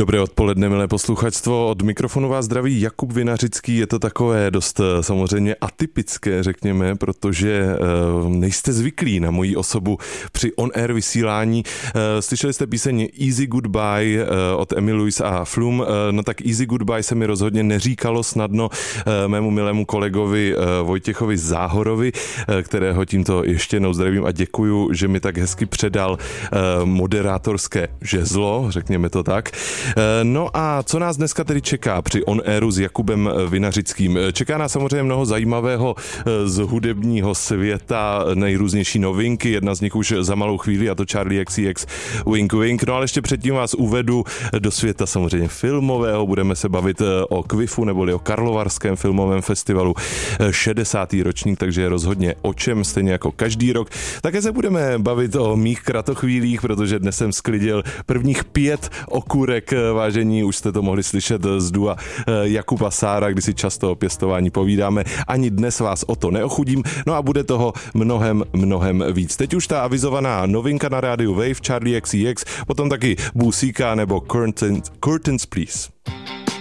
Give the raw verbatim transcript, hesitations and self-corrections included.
Dobré odpoledne, milé posluchačstvo. Od mikrofonu vás zdraví Jakub Vinařický. Je to takové dost samozřejmě atypické, řekněme, protože nejste zvyklí na moji osobu při on-air vysílání. Slyšeli jste píseň Easy Goodbye od Emily Louise a Flume. No tak Easy Goodbye se mi rozhodně neříkalo snadno mému milému kolegovi Vojtěchovi Záhorovi, kterého tímto ještě jednou zdravím a děkuju, že mi tak hezky předal moderátorské žezlo, řekněme to tak. No a co nás dneska tedy čeká při on-airu s Jakubem Vinařickým? Čeká nás samozřejmě mnoho zajímavého z hudebního světa, nejrůznější novinky, jedna z nich už za malou chvíli, a to Charli X C X Wink Wink. No ale ještě předtím vás uvedu do světa samozřejmě filmového, budeme se bavit o Kvifu neboli o Karlovarském filmovém festivalu, šedesátý ročník, takže rozhodně o čem, stejně jako každý rok. Také se budeme bavit o mých kratochvílích, protože dnes jsem sklidil prvních pět okurek, vážení, už jste to mohli slyšet z dua Jakuba Sára, kdy si často o pěstování povídáme. Ani dnes vás o to neochudím, no a bude toho mnohem, mnohem víc. Teď už ta avizovaná novinka na rádiu Wave, Charli X C X, potom taky Busíka nebo Curtains, Curtains Please.